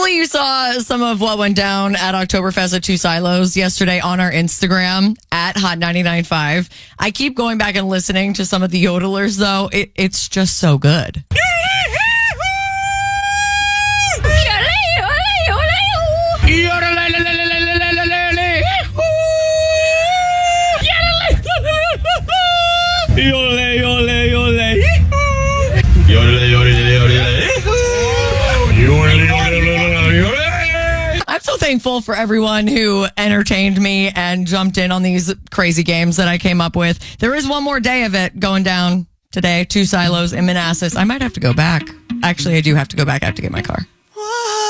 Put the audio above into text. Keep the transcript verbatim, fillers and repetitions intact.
Hopefully you saw some of what went down at Oktoberfest at Two Silos yesterday on our Instagram at Hot ninety-nine point five. I keep going back and listening to some of the yodelers, though. It, it's just so good. I'm so thankful for everyone who entertained me and jumped in on these crazy games that I came up with. There is one more day of it going down today, Two Silos in Manassas. I might have to go back. Actually, I do have to go back. I have to get my car.